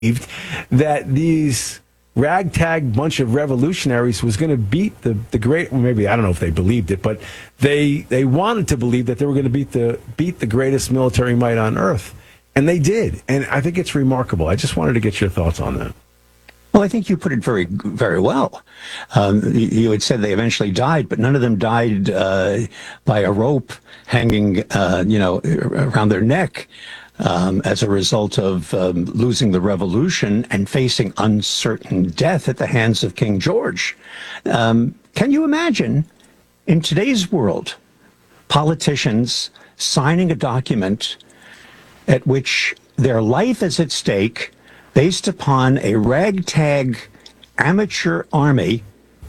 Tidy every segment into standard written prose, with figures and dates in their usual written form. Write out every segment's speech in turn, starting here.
that these ragtag bunch of revolutionaries was going to beat the great, maybe I don't know if they believed it, but they wanted to believe that they were going to beat the greatest military might on earth, and they did. And I think it's remarkable. I just wanted to get your thoughts on that. Well, I think you put it very, very well. You had said they eventually died, but none of them died by a rope hanging, around their neck. As a result of losing the revolution and facing uncertain death at the hands of King George. Can you imagine, in today's world, politicians signing a document at which their life is at stake based upon a ragtag amateur army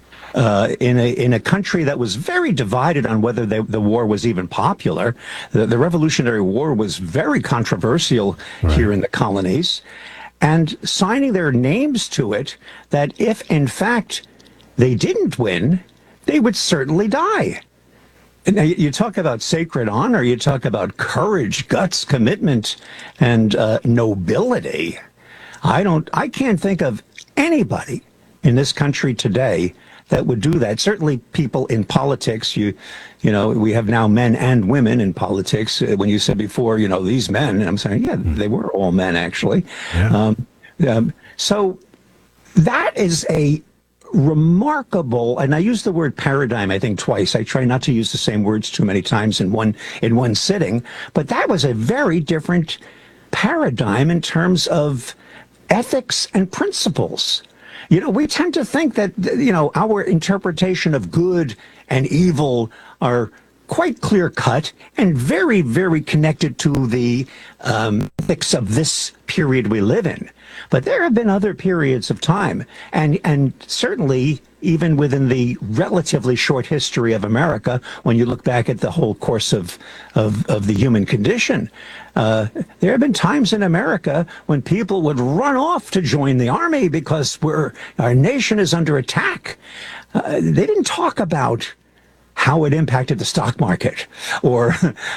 in a country that was very divided on whether the war was even popular? The Revolutionary War was very controversial here in the colonies, and signing their names to it, that if in fact they didn't win, they would certainly die. Now, you talk about sacred honor, you talk about courage, guts, commitment, and nobility. I can't think of anybody in this country today that would do that. Certainly people in politics, we have now men and women in politics. When you said before, these men, and I'm saying, yeah, they were all men, actually. Yeah. So that is a remarkable, and I use the word paradigm, I think, twice. I try not to use the same words too many times in one sitting, but that was a very different paradigm in terms of ethics and principles. We tend to think that, our interpretation of good and evil are quite clear-cut and very, very connected to the ethics of this period we live in. But there have been other periods of time, and certainly even within the relatively short history of America, when you look back at the whole course of the human condition, there have been times in America when people would run off to join the army because our nation is under attack. They didn't talk about how it impacted the stock market, or,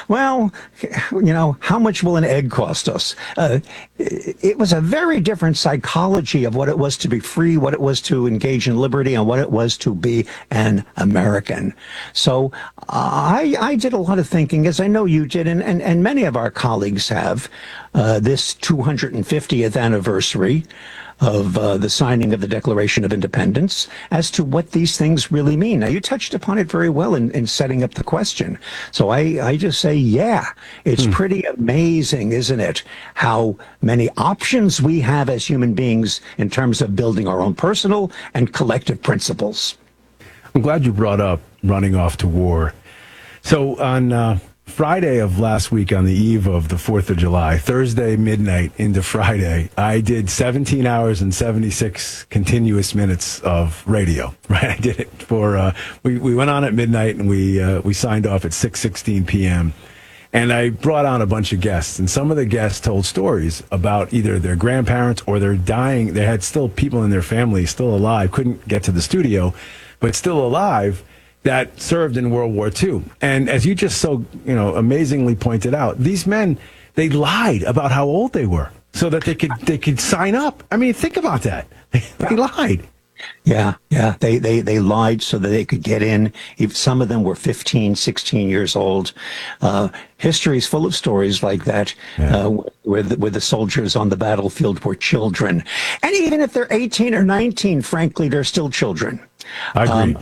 how much will an egg cost us? It was a very different psychology of what it was to be free, what it was to engage in liberty, and what it was to be an American. So I did a lot of thinking, as I know you did, and many of our colleagues have, this 250th anniversary of the signing of the Declaration of Independence, as to what these things really mean. Now, you touched upon it very well in setting up the question. So I just say, yeah, it's pretty amazing, isn't it, how many options we have as human beings in terms of building our own personal and collective principles. I'm glad you brought up running off to war. So on Friday of last week, on the eve of the 4th of July, Thursday midnight into Friday, I did 17 hours and 76 continuous minutes of radio. Right, I did it for. We went on at midnight and we signed off at 6:16 p.m. And I brought on a bunch of guests, and some of the guests told stories about either their grandparents or their dying. They had still people in their family still alive, couldn't get to the studio, but still alive, that served in World War II. And as you just so amazingly pointed out, these men, they lied about how old they were so that they could sign up. I mean, think about that. They lied. Yeah. They lied so that they could get in. If some of them were 15, 16 years old. History is full of stories like that, where the soldiers on the battlefield were children. And even if they're 18 or 19, frankly, they're still children. I agree.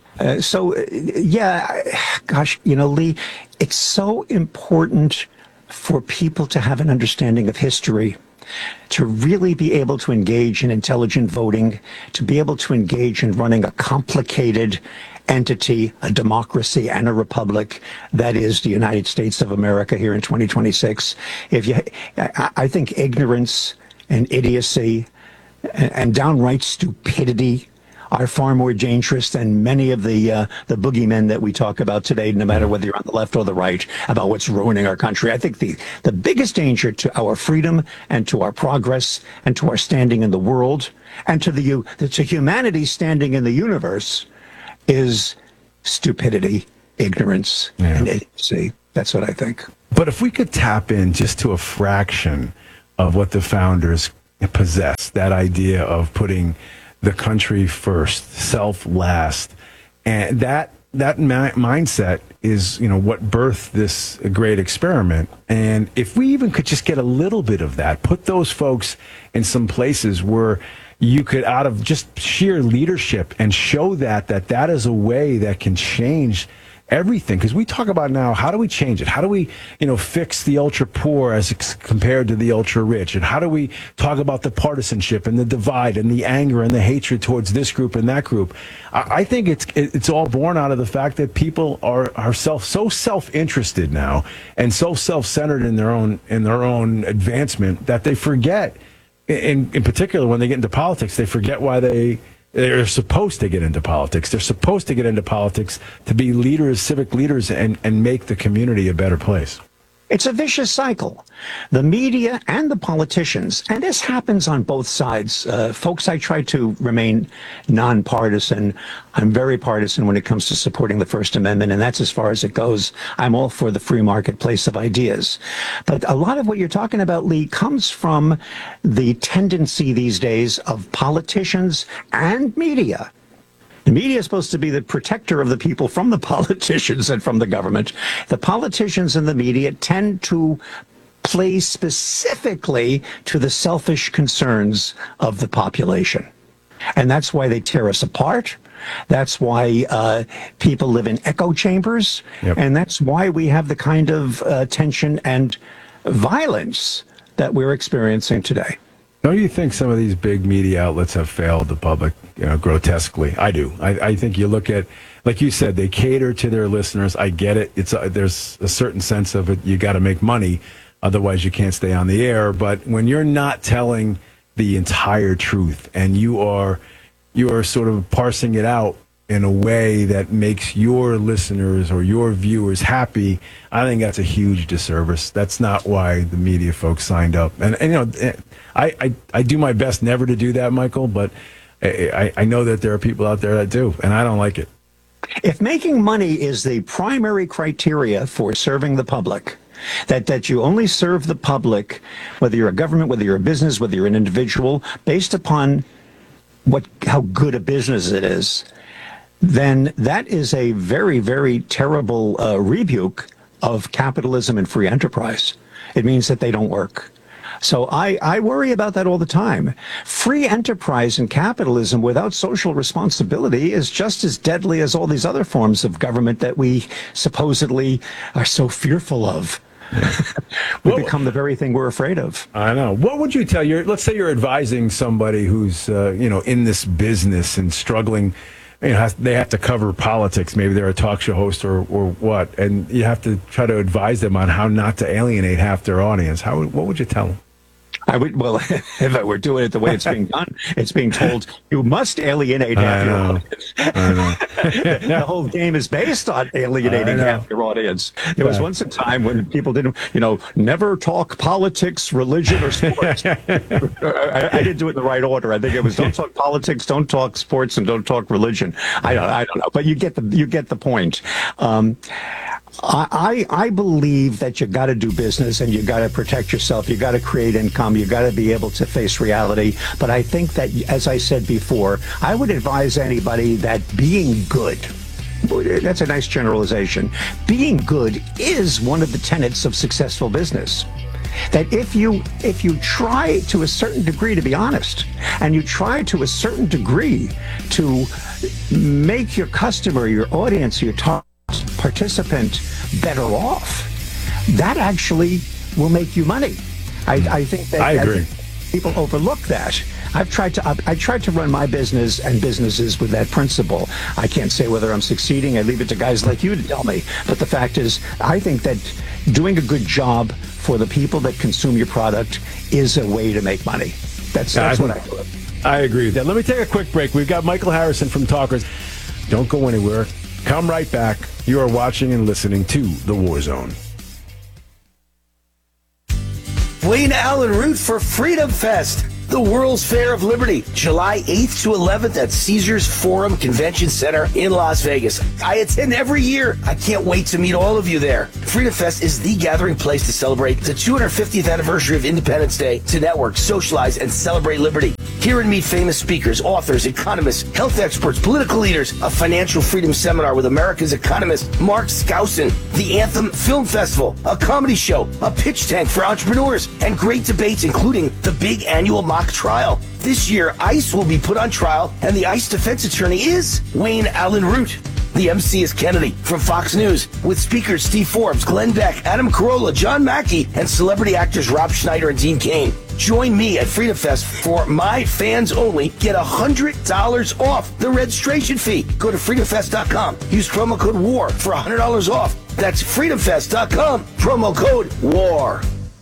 Gosh, Lee, it's so important for people to have an understanding of history, to really be able to engage in intelligent voting, to be able to engage in running a complicated entity, a democracy and a republic that is the United States of America here in 2026. I think ignorance and idiocy and downright stupidity are far more dangerous than many of the boogeymen that we talk about today, no matter whether you're on the left or the right, about what's ruining our country. I think the biggest danger to our freedom and to our progress and to our standing in the world and to humanity's standing in the universe is stupidity, ignorance, and idiocy. That's what I think. But if we could tap in just to a fraction of what the founders possess, that idea of putting the country first, self last. And that mindset is, what birthed this great experiment. And if we even could just get a little bit of that, put those folks in some places where you could, out of just sheer leadership, and show that is a way that can change everything. Because we talk about now, how do we change it? How do we, fix the ultra poor as compared to the ultra rich? And how do we talk about the partisanship and the divide and the anger and the hatred towards this group and that group? I think it's all born out of the fact that people are so self-interested now and so self-centered in their own advancement that they forget, in particular when they get into politics, they forget why they're supposed to get into politics. They're supposed to get into politics to be leaders, civic leaders, and make the community a better place. It's a vicious cycle. The media and the politicians, and this happens on both sides. Folks, I try to remain nonpartisan. I'm very partisan when it comes to supporting the First Amendment, and that's as far as it goes. I'm all for the free marketplace of ideas. But a lot of what you're talking about, Lee, comes from the tendency these days of politicians and media. The media is supposed to be the protector of the people from the politicians and from the government. The politicians and the media tend to play specifically to the selfish concerns of the population. And that's why they tear us apart. That's why people live in echo chambers. Yep. And that's why we have the kind of tension and violence that we're experiencing today. Don't you think some of these big media outlets have failed the public, grotesquely? I do. I think you look at, like you said, they cater to their listeners. I get it. There's a certain sense of it. You got to make money, otherwise you can't stay on the air. But when you're not telling the entire truth and you are sort of parsing it out in a way that makes your listeners or your viewers happy, I think that's a huge disservice. That's not why the media folks signed up. And I do my best never to do that, Michael, but I know that there are people out there that do, and I don't like it. If making money is the primary criteria for serving the public, that you only serve the public, whether you're a government, whether you're a business, whether you're an individual, based upon how good a business it is, then that is a very, very terrible rebuke of capitalism and free enterprise. It means that they don't work. So I worry about that all the time. Free enterprise and capitalism without social responsibility is just as deadly as all these other forms of government that we supposedly are so fearful of. We become the very thing we're afraid of. I know. What would you tell let's say you're advising somebody who's, in this business and struggling. They have to cover politics. Maybe they're a talk show host or what, and you have to try to advise them on how not to alienate half their audience. What would you tell them? I would, well, if I were doing it the way it's being done, it's being told you must alienate half your audience. I know. The whole game is based on alienating half your audience. There was once a time when people didn't, never talk politics, religion, or sports. I didn't do it in the right order. I think it was don't talk politics, don't talk sports, and don't talk religion. I don't know, but you get the point. I believe that you got to do business and you got to protect yourself. You got to create income. You got to be able to face reality. But I think that, as I said before, I would advise anybody that being good, that's a nice generalization, being good is one of the tenets of successful business. That if you try to a certain degree to be honest, and you try to a certain degree to make your customer, your audience, your participant better off, that actually will make you money. I think that I agree. People overlook that. I tried to run my business and businesses with that principle. I can't say whether I'm succeeding. I leave it to guys like you to tell me. But the fact is, I think that doing a good job for the people that consume your product is a way to make money. That's what I do. I agree with that. Let me take a quick break. We've got Michael Harrison from Talkers. Don't go anywhere. Come right back. You are watching and listening to The War Zone. Wayne Allen Root for Freedom Fest. The the World's Fair of Liberty, July 8th to 11th at Caesars Forum Convention Center in Las Vegas. I attend every year. I can't wait to meet all of you there. Freedom Fest is the gathering place to celebrate the 250th anniversary of Independence Day, to network, socialize, and celebrate liberty. Hear and meet famous speakers, authors, economists, health experts, political leaders, a financial freedom seminar with America's economist Mark Skousen, the Anthem Film Festival, a comedy show, a pitch tank for entrepreneurs, and great debates including the big annual mock trial. This year, ICE will be put on trial, and the ICE defense attorney is Wayne Allen Root. The MC is Kennedy from Fox News, with speakers Steve Forbes, Glenn Beck, Adam Carolla, John Mackey, and celebrity actors Rob Schneider and Dean Cain. Join me at Freedom Fest for my fans only. Get $100 off the registration fee. Go to freedomfest.com. Use promo code WAR for $100 off. That's freedomfest.com. Promo code WAR.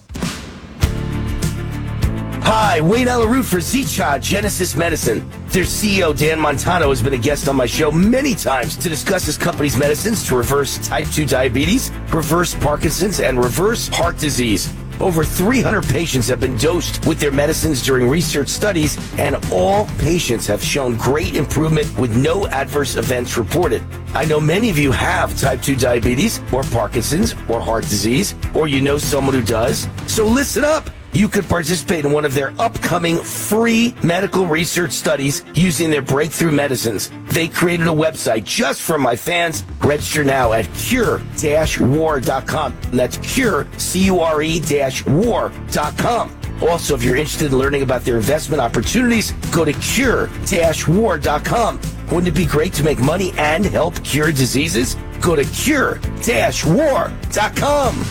Hi, Wayne Allen Root for Zicha Genesis Medicine. Their CEO, Dan Montano, has been a guest on my show many times to discuss his company's medicines to reverse type 2 diabetes, reverse Parkinson's, and reverse heart disease. Over 300 patients have been dosed with their medicines during research studies, and all patients have shown great improvement with no adverse events reported. I know many of you have type 2 diabetes, or Parkinson's, or heart disease, or you know someone who does. So listen up. You could participate in one of their upcoming free medical research studies using their breakthrough medicines. They created a website just for my fans. Register now at cure-war.com. That's cure, C-U-R-E-war.com. Also, if you're interested in learning about their investment opportunities, go to cure-war.com. Wouldn't it be great to make money and help cure diseases? Go to cure-war.com.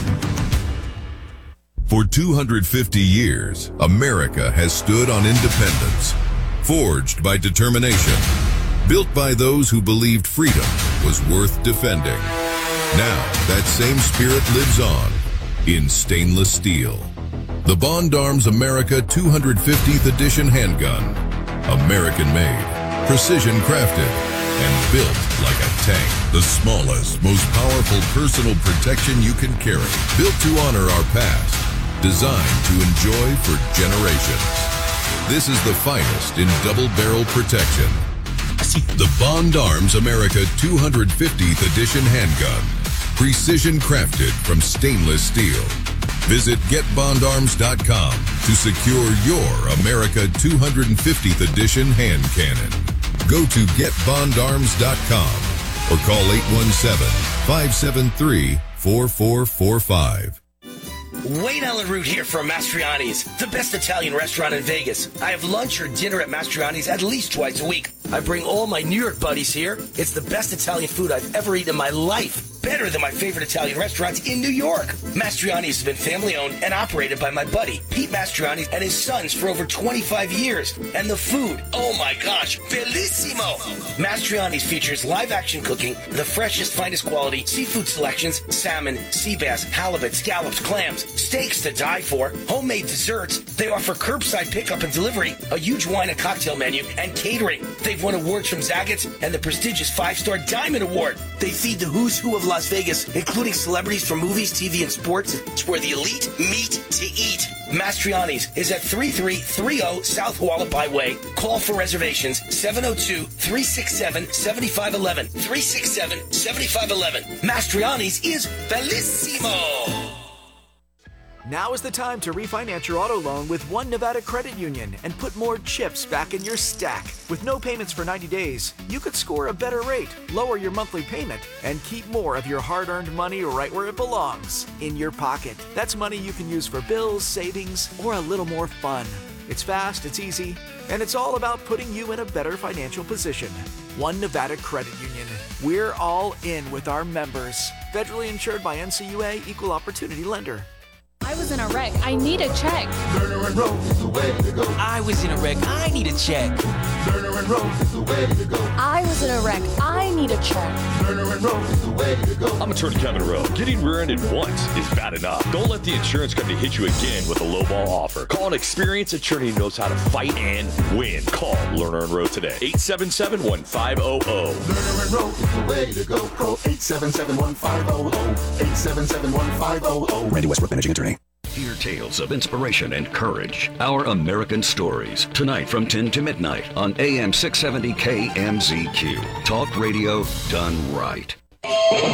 For 250 years, America has stood on independence, forged by determination, built by those who believed freedom was worth defending. Now, that same spirit lives on in stainless steel. The Bond Arms America 250th Edition handgun. American-made, precision-crafted, and built like a tank. The smallest, most powerful personal protection you can carry. Built to honor our past. Designed to enjoy for generations. This is the finest in double-barrel protection. The Bond Arms America 250th Edition handgun. Precision crafted from stainless steel. Visit GetBondArms.com to secure your America 250th Edition hand cannon. Go to GetBondArms.com or call 817-573-4445. Wayne Allen Root here from Mastriani's, the best Italian restaurant in Vegas. I have lunch or dinner at Mastriani's at least twice a week. I bring all my New York buddies here. It's the best Italian food I've ever eaten in my life. Better than my favorite Italian restaurants in New York. Mastriani's has been family-owned and operated by my buddy, Pete Mastriani, and his sons for over 25 years. And the food, oh my gosh, bellissimo! Mastriani's features live-action cooking, the freshest, finest quality, seafood selections, salmon, sea bass, halibut, scallops, clams, steaks to die for, homemade desserts. They offer curbside pickup and delivery, a huge wine and cocktail menu, and catering. They've won awards from Zagat's and the prestigious 5-star Diamond Award. They feed the who's who of Las Vegas, including celebrities from movies, TV, and sports. It's where the elite meet to eat. Mastriani's is at 3330 South Hualapai Way. Call for reservations 702-367-7511. 367-7511. Mastriani's is bellissimo. Now is the time to refinance your auto loan with One Nevada Credit Union and put more chips back in your stack. With no payments for 90 days, you could score a better rate, lower your monthly payment, and keep more of your hard-earned money right where it belongs, in your pocket. That's money you can use for bills, savings, or a little more fun. It's fast, it's easy, and it's all about putting you in a better financial position. One Nevada Credit Union. We're all in with our members. Federally insured by NCUA, Equal Opportunity Lender. I was in a wreck. I need a check. Lerner and Rose is the way to go. I was in a wreck. I need a check. Lerner and Rose is the way to go. I was in a wreck. I need a check. Lerner and Rose is the way to go. I'm attorney Kevin Rowe. Getting rear-ended once is bad enough. Don't let the insurance company hit you again with a lowball offer. Call an experienced attorney who knows how to fight and win. Call Lerner and Rowe today. 877-1500. Lerner and Rose is the way to go. Call 877-1500. 877-1500. Randy Westbrook, managing attorney. Hear tales of inspiration and courage. Our American Stories. Tonight from 10 to midnight on AM 670 KMZQ. Talk radio done right.